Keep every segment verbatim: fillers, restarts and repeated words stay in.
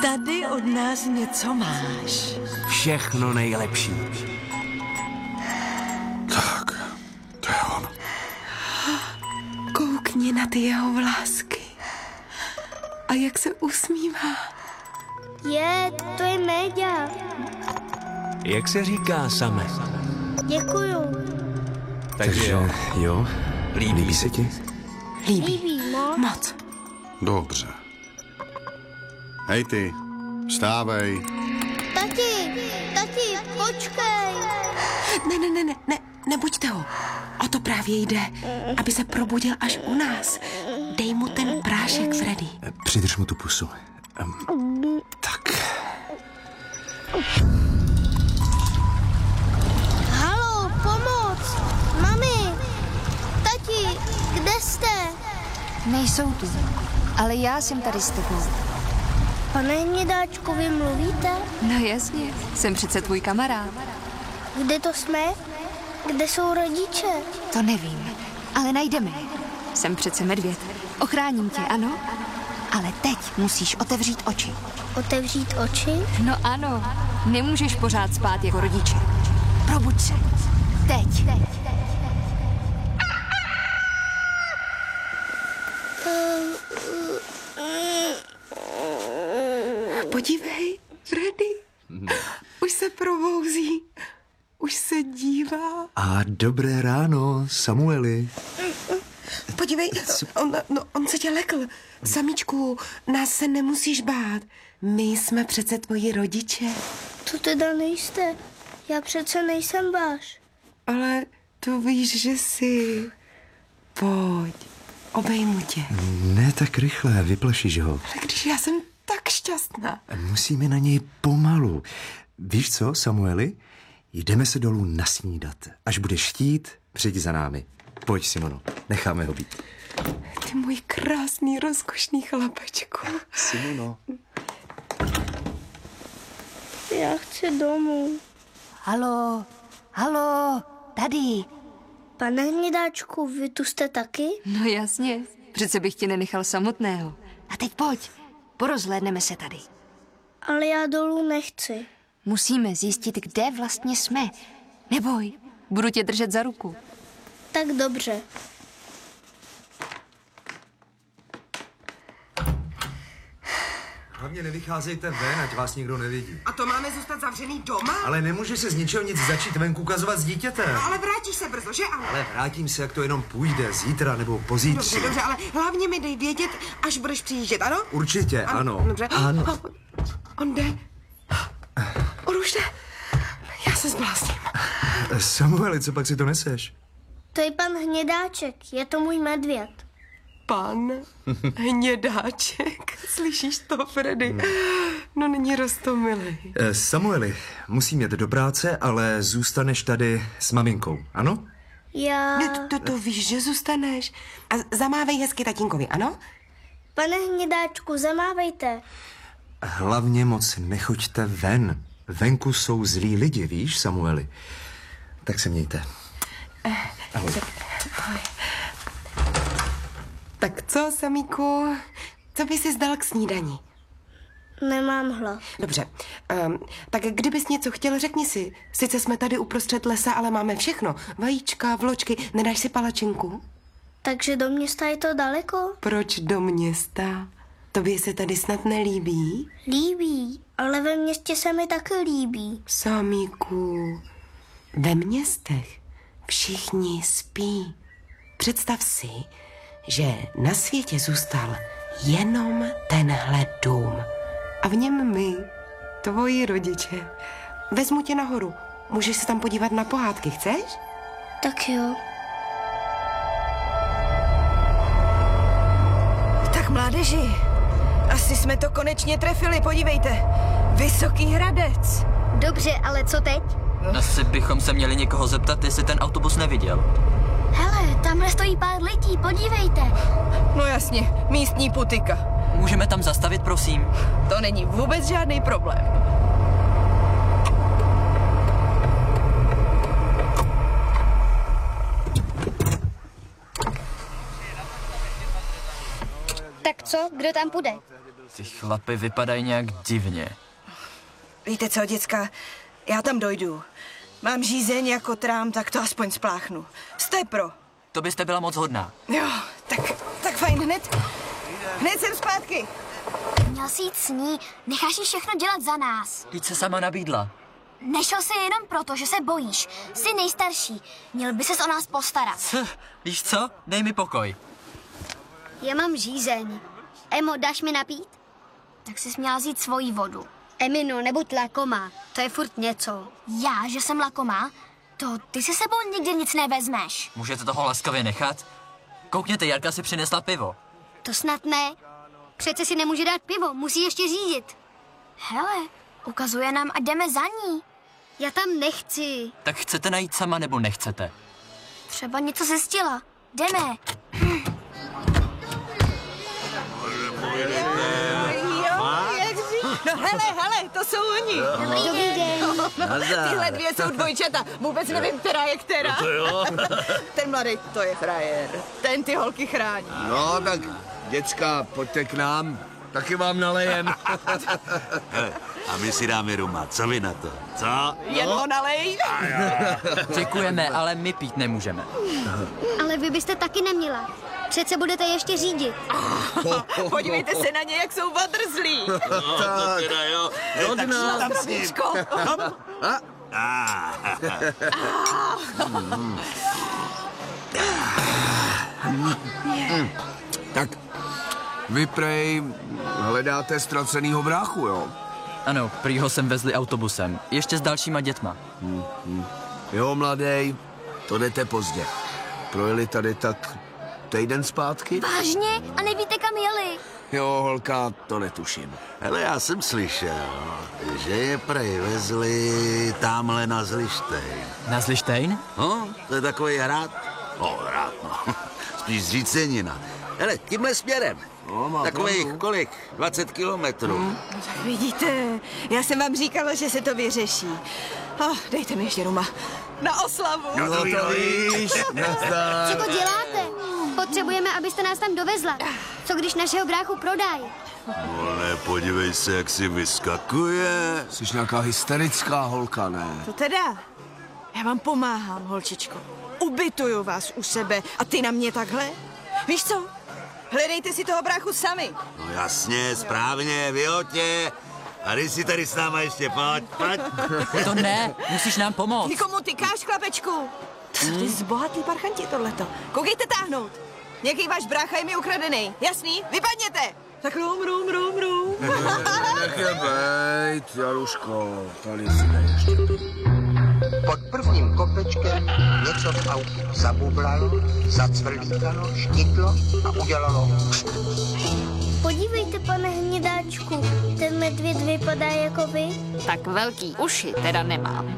Tady od nás něco máš. Všechno nejlepší. Tak, to je on. Koukni na ty jeho vlásky. A jak se usmívá. Je, to je Méďa. Jak se říká, Same? Děkuju. Takže jo. jo? Líbí, Líbí se ti? Líbí. Líbí, no. Moc. Dobře. Hej ty, vstávej. Tati, tati, počkej. Ne, ne, ne, ne, ne, nebuďte ho. O to právě jde, aby se probudil až u nás. Dej mu ten prášek, Freddy. Přidrž mu tu pusu. Um, tak. Haló, pomoc. Mami, tati, kde jste? Nejsou tu, ale já jsem tady s tebou. Pane Hnědáčku, vy mluvíte? No jasně, jsem přece tvůj kamarád. Kde to jsme? Kde jsou rodiče? To nevím, ale najdeme je. Jsem přece medvěd. Ochráním tě, ano? Ale teď musíš otevřít oči. Otevřít oči? No ano, nemůžeš pořád spát jako rodiče. Probuď se. Teď. Podívej, Freddy. Už se probouzí. Už se dívá. A dobré ráno, Samueli. Podívej, on, no, on se tě lekl. Samíčku, nás se nemusíš bát. My jsme přece tvoji rodiče. To teda nejste. Já přece nejsem váš. Ale to víš, že jsi. Pojď, obejmu tě. Ne tak rychle, vyplašíš ho. Ale když já jsem tak šťastná. Musíme na něj pomalu. Víš co, Samueli? Jdeme se dolů nasnídat. Až budeš chtít, přijď za námi. Pojď, Simono, necháme ho být. Ty můj krásný, rozkošný chlapečku. Simono. Já chci domů. Halo, halo, tady. Pane Hnědáčku, vy tu jste taky? No jasně, přece bych tě nenechal samotného. A teď pojď, porozhlédneme se tady. Ale já dolů nechci. Musíme zjistit, kde vlastně jsme. Neboj, budu tě držet za ruku. Tak dobře. Hlavně nevycházejte ven, ať vás nikdo nevidí. A to máme zůstat zavřený doma? Ale nemůže se z ničeho nic začít venku ukazovat s dítětem. Ale vrátíš se brzo, že ano? Ale vrátím se, jak to jenom půjde, zítra nebo pozítří. Dobře, dobře, ale hlavně mi dej vědět, až budeš přijíždět, ano? Určitě, ano. Dobře. Ano. On jde. On už jde. Já se zblázním. Samueli, co pak si to neseš? To je pan Hnědáček, je to můj medvěd. Pan Hnědáček. Slyšíš to, Freddy? No není roztomilej. Eh, Samueli, musím jet do práce, ale zůstaneš tady s maminkou, ano? Já... No, to, to, to víš, že zůstaneš. A zamávej hezky tatínkovi, ano? Pane Hnědáčku, zamávejte. Hlavně moc nechoďte ven. Venku jsou zlí lidi, víš, Samueli? Tak se mějte. Ahoj. Ahoj. Tak co, Samíku? Co by si zdal k snídani? Nemám hlad. Dobře, um, tak kdybys něco chtěl, řekni si. Sice jsme tady uprostřed lesa, ale máme všechno. Vajíčka, vločky, nedáš si palačinku? Takže do města je to daleko? Proč do města? Tobě se tady snad nelíbí? Líbí, ale ve městě se mi taky líbí. Samíku, ve městech všichni spí. Představ si, že na světě zůstal jenom tenhle dům. A v něm my, tvoji rodiče. Vezmu tě nahoru. Můžeš se tam podívat na pohádky, chceš? Tak jo. Tak mládeži, asi jsme to konečně trefili, podívejte. Vysoký Hradec. Dobře, ale co teď? Asi bychom se měli někoho zeptat, jestli ten autobus neviděl. Hele, tamhle stojí pár lidí, podívejte. No jasně, místní putika. Můžeme tam zastavit, prosím? To není vůbec žádný problém. Tak co, kdo tam půjde? Ty chlapy vypadají nějak divně. Víte co, děcka, já tam dojdu. Mám žízeň jako trám, tak to aspoň spláchnu. Jste pro? To byste byla moc hodná. Jo, tak, tak fajn, hned. Hned jsem zpátky. Měl jsi jít s ní, necháš jí všechno dělat za nás. Teď se sama nabídla. Nešel jsi jenom proto, že se bojíš. Jsi nejstarší, měl by ses o nás postarat. Co? Víš co? Dej mi pokoj. Já mám žízeň. Emo, dáš mi napít? Tak jsi měla vzít svoji vodu. Emino, nebuď lakomá, to je furt něco. Já, že jsem lakomá? To ty si sebou nikdy nic nevezmeš. Můžete toho laskavě nechat? Koukněte, Jarka si přinesla pivo. To snad ne. Přece si nemůže dát pivo, musí ještě řídit. Hele, ukazuje nám, ať jdeme za ní. Já tam nechci. Tak chcete najít sama nebo nechcete? Třeba něco zjistila. Jdeme. No hele, hele, to jsou oni. Dobrý den. Tyhle dvě jsou dvojčata. Vůbec nevím, která je která. To jo. Ten mladý, to je frajer. Ten ty holky chrání. No tak, děcka, pojďte k nám, taky vám nalejem. Hele, a my si dáme ruma, co vy na to? Co? Jen ho nalej. Děkujeme, ale my pít nemůžeme. Ale vy byste taky neměla. Přece budete ještě řídit. Podívejte se na ně, jak jsou vadrzlí. No, to teda jo. No, tak šla tam s ním. Tak, vy prej hledáte ztracenýho bráchu, jo? Ano, prý ho sem vezli autobusem. Ještě s dalšíma dětma. Hmm, hmm. Jo, mladej, to jdete pozdě. Projeli tady tak týden zpátky? Vážně? A nevíte, kam jeli? Jo, holka, to netuším. Hele, já jsem slyšel, že je prej vezli tamhle na Zlištejn. Na Zlištejn? No, to je takový hrad. No, hrad, no. Spíš zřícenina. Hele, tímhle směrem. No, Takových, kolik? dvacet kilometrů. No, tak vidíte, já jsem vám říkala, že se to vyřeší. Oh, dejte mi ještě ruma. Na oslavu. No to víš. Co to děláte? Potřebujeme, abyste nás tam dovezla. Co když našeho bráchu prodají? Vole, podívej se, jak si vyskakuje. Jsi nějaká hysterická holka, ne? To teda. Já vám pomáhám, holčičko. Ubytuju vás u sebe a ty na mě takhle? Víš co? Hledejte si toho bráchu sami. No jasně, správně, vyhoďte. A ty si tady s náma ještě, pojď, pojď. To ne, musíš nám pomoct. Ty komu tykáš, chlapečku? To jsou ty zbohatlí parchanti tohleto. Koukejte táhnout. Nějaký váš brácha je mi ukradený. Jasný? Vypadněte. Tak rum, rum, rum, rum. Nech je bejt, Jaruško, tady si ještě. Pod prvním kopečkem něco v autě zabublalo, zacvrlíkalo, štítlo a udělalo. Podívejte, pane Hnědáčku, ten medvěd vypadá jako vy. Tak velký uši teda nemám.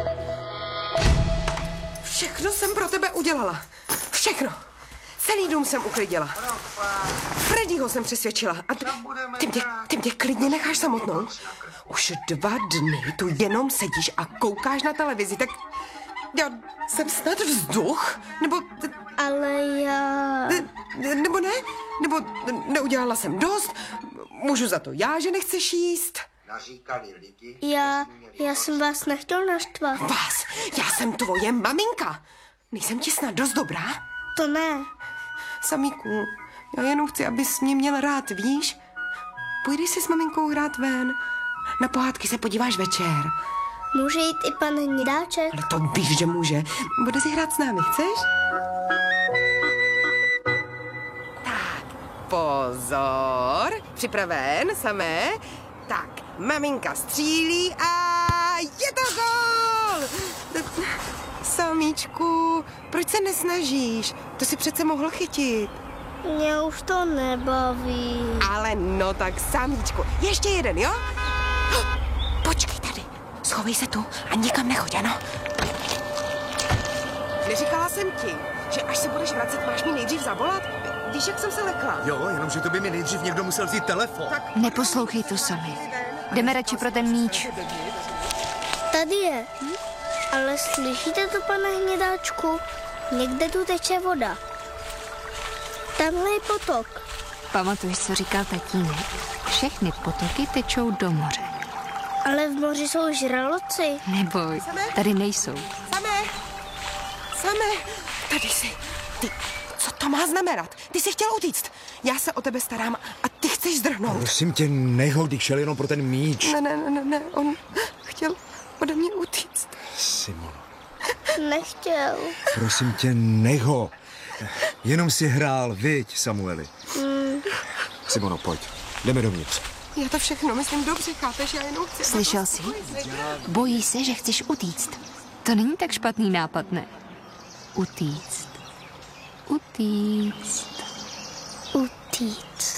Všechno jsem pro tebe udělala. Všechno. Celý dům jsem uklidila. Freddyho jsem přesvědčila. A ty, ty, mě, ty mě klidně necháš samotnou? Už dva dny tu jenom sedíš a koukáš na televizi, tak já jsem snad vzduch? Nebo... Ale já... Ne, nebo ne? Nebo neudělala jsem dost? Můžu za to já, že nechceš jíst? Naříkali lidi. Já, já jsem vás nechtěl naštvat. Vás? Já jsem tvoje maminka. Nejsem ti snad dost dobrá? To ne. Samíku, já jenom chci, abys mě měl rád, víš? Půjdeš si s maminkou hrát ven. Na pohádky se podíváš večer. Může jít i pan Hnědáček? Ale to víš, že může. Bude si hrát s námi, chceš? Tak, pozor. Připraven, samé. Tak, maminka střílí a je to gól! Samíčku, proč se nesnažíš? To si přece mohl chytit. Mě už to nebaví. Ale no tak, Samíčku, ještě jeden, jo? Počkej tady, schovej se tu a nikam nechoď, ano? Neříkala jsem ti, že až se budeš vracet, máš mi nejdřív zavolat? Víš, jak jsem se lekla? Jo, jenomže to by mi nejdřív někdo musel vzít telefon. Tak... Neposlouchej to sami. Jdeme radši pro ten míč. Tady je. Hm? Ale slyšíte to, pane Hnědáčku? Někde tu teče voda. Tamhle je potok. Pamatuješ, co říkal tatínek? všechny potoky tečou do moře. Ale v moři jsou žraloci. Neboj, tady nejsou. Samé! Samé! Tady jsi. Ty, co to má znamenat? Ty jsi chtěl utíct. Já se o tebe starám a ty chceš zdrhnout. Prosím tě, neho, když šel jenom pro ten míč. Ne, ne, ne, ne, ne, on chtěl ode mě utíct. Simono, Nechtěl. prosím tě, neho. Jenom si hrál, viď, Samueli. Mm. Simono, pojď, jdeme dovnitř. Já to všechno myslím dobře, chápeš? Já jenom chci... Slyšel jsi? Bojí se, že chceš utíct. To není tak špatný nápad, ne? Utíct. Utíct. Utíct.